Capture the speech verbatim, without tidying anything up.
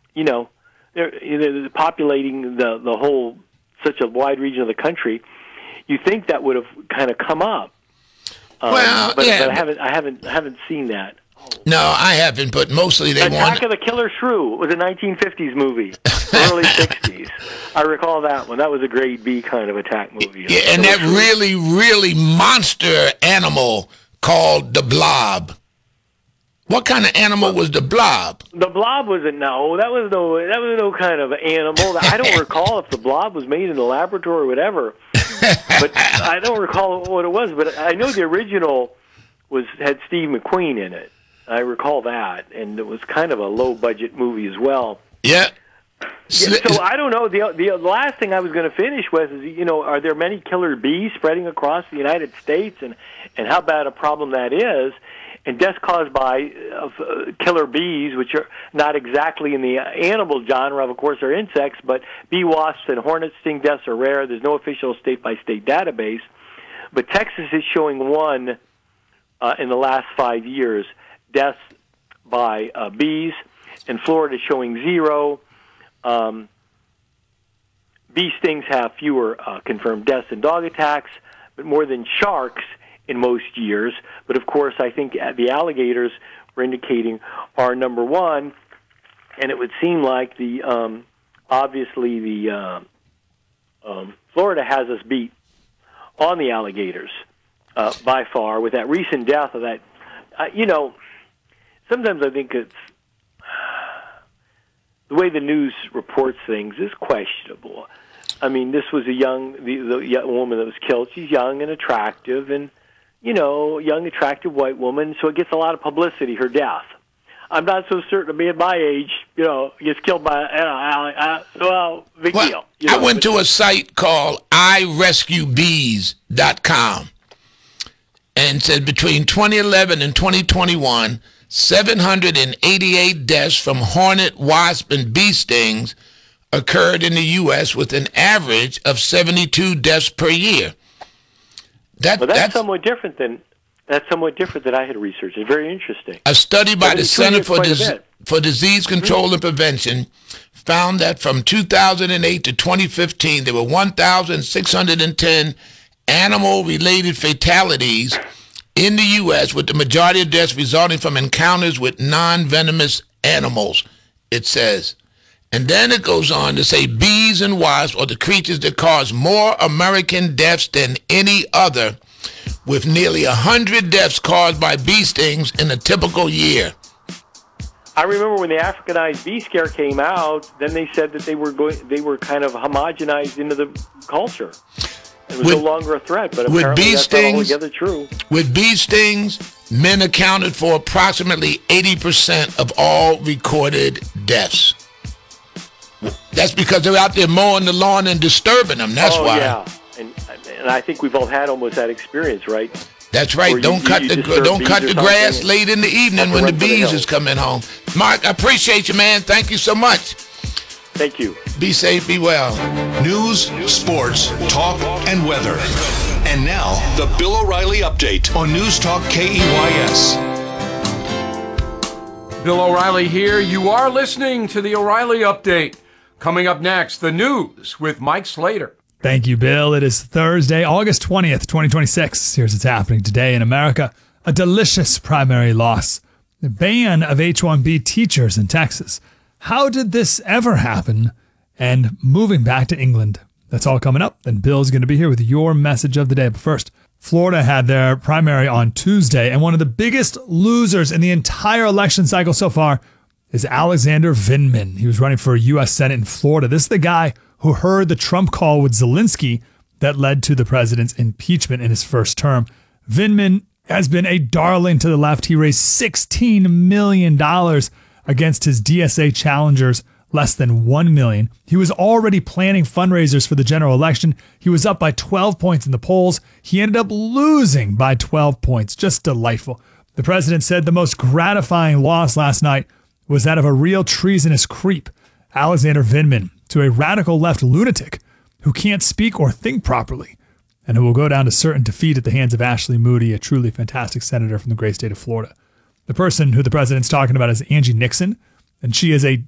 you know, they're, they're populating the the whole such a wide region of the country. You think that would have kind of come up, um, well, but, yeah, but I haven't, I haven't, I haven't seen that. No, I haven't, but mostly they Attack want. of the Killer Shrew was a nineteen fifties movie, early sixties. I recall that one. That was a grade B kind of attack movie. Yeah, and that really, really monster animal called the Blob. What kind of animal was the Blob? The Blob was a no. That was no. That was no kind of animal. I don't recall if the Blob was made in the laboratory or whatever. But I don't recall what it was. But I know the original was had Steve McQueen in it. I recall that, and it was kind of a low budget movie as well. Yeah. Yeah, so I don't know. The the last thing I was going to finish with is, you know, are there many killer bees spreading across the United States, and, and how bad a problem that is, and deaths caused by uh, killer bees, which are not exactly in the animal genre, of course, are insects, but bee wasps and hornet sting deaths are rare. There's no official state-by-state database, but Texas is showing one uh, in the last five years, deaths by uh, bees, and Florida is showing zero. Um, bee stings have fewer uh, confirmed deaths than dog attacks, but more than sharks in most years. But, of course, I think the alligators we're indicating are number one, and it would seem like the um, obviously the uh, um, Florida has us beat on the alligators uh, by far with that recent death of that. Uh, you know, sometimes I think it's the way the news reports things is questionable. I mean, this was a young, the, the young woman that was killed. She's young and attractive, and, you know, young, attractive white woman, so it gets a lot of publicity, her death. I'm not so certain, being my age, you know, gets killed by, you know, uh, well, big well, deal. You know, I went to a site called I rescue bees dot com and said between twenty eleven and twenty twenty-one, seven hundred eighty-eight deaths from hornet, wasp, and bee stings occurred in the U S with an average of seventy-two deaths per year. That, well, that's, that's somewhat different than that's somewhat different than I had researched. It's very interesting. A study by Well, the it's Center for, quite a Dis- bit. for Disease Control mm-hmm. and Prevention found that from two thousand eight to twenty fifteen, there were one thousand six hundred ten animal-related fatalities in the U S, with the majority of deaths resulting from encounters with non-venomous animals, it says. And then it goes on to say bees and wasps are the creatures that cause more American deaths than any other, with nearly one hundred deaths caused by bee stings in a typical year. I remember when the Africanized bee scare came out, then they said that they were going, they were kind of homogenized into the culture. It was with, no longer a threat, but with apparently bee that's stings, not altogether true. With bee stings, men accounted for approximately eighty percent of all recorded deaths. That's because they're out there mowing the lawn and disturbing them. That's oh, why. yeah. And, and I think we've all had almost that experience, right? That's right. Where don't you, cut you the don't cut the grass late in the evening when the bees is coming home. Mark, I appreciate you, man. Thank you so much. Thank you. Be safe, be well. News, sports, talk, and weather. And now, the Bill O'Reilly Update on News Talk K E Y S. Bill O'Reilly here. You are listening to the O'Reilly Update. Coming up next, the news with Mike Slater. Thank you, Bill. It is Thursday, August twentieth, twenty twenty-six. Here's what's happening today in America. A delicious primary loss. The ban of H one B teachers in Texas. How did this ever happen? And moving back to England. That's all coming up. And Bill's going to be here with your message of the day. But first, Florida had their primary on Tuesday, and one of the biggest losers in the entire election cycle so far is Alexander Vindman. He was running for U S Senate in Florida. This is the guy who heard the Trump call with Zelensky that led to the president's impeachment in his first term. Vindman has been a darling to the left. He raised sixteen million dollars against his D S A challengers, less than one million dollars. He was already planning fundraisers for the general election. He was up by twelve points in the polls. He ended up losing by twelve points. Just delightful. The president said the most gratifying loss last night was that of a real treasonous creep, Alexander Vindman, to a radical left lunatic who can't speak or think properly, and who will go down to certain defeat at the hands of Ashley Moody, a truly fantastic senator from the great state of Florida. The person who the president's talking about is Angie Nixon, and she is a